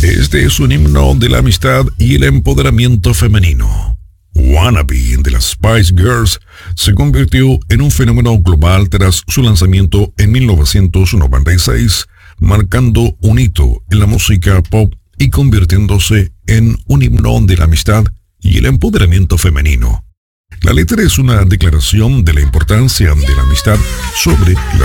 Este es un himno de la amistad y el empoderamiento femenino. Wannabe de las Spice Girls se convirtió en un fenómeno global tras su lanzamiento en 1996, marcando un hito en la música pop y convirtiéndose en un himno de la amistad y el empoderamiento femenino. La letra es una declaración de la importancia de la amistad sobre la